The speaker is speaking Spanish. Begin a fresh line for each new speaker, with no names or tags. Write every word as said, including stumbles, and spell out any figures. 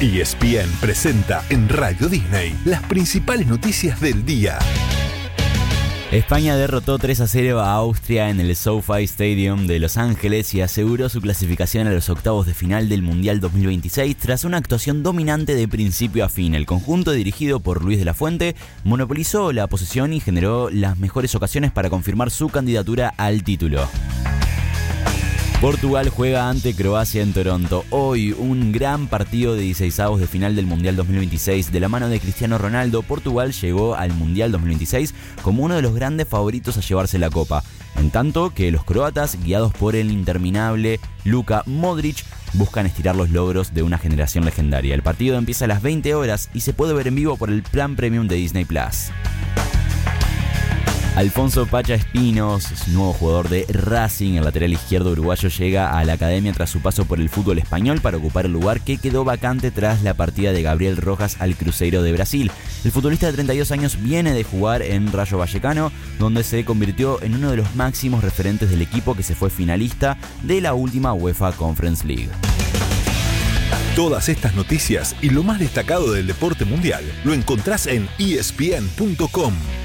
E S P N presenta en Radio Disney las principales noticias del día.
España derrotó tres a cero a Austria en el SoFi Stadium de Los Ángeles y aseguró su clasificación a los octavos de final del Mundial dos mil veintiséis tras una actuación dominante de principio a fin. El conjunto, dirigido por Luis de la Fuente, monopolizó la posesión y generó las mejores ocasiones para confirmar su candidatura al título. Portugal juega ante Croacia en Toronto. Hoy, un gran partido de dieciseisavos de final del Mundial dos mil veintiséis. De la mano de Cristiano Ronaldo, Portugal llegó al Mundial dos mil veintiséis como uno de los grandes favoritos a llevarse la copa. En tanto que los croatas, guiados por el interminable Luka Modric, buscan estirar los logros de una generación legendaria. El partido empieza a las veinte horas y se puede ver en vivo por el plan premium de Disney Plus. Alfonso Pacha Espinos, nuevo jugador de Racing, el lateral izquierdo uruguayo, llega a la academia tras su paso por el fútbol español para ocupar el lugar que quedó vacante tras la partida de Gabriel Rojas al Cruzeiro de Brasil. El futbolista de treinta y dos años viene de jugar en Rayo Vallecano, donde se convirtió en uno de los máximos referentes del equipo que se fue finalista de la última UEFA Conference League.
Todas estas noticias y lo más destacado del deporte mundial lo encontrás en E S P N punto com.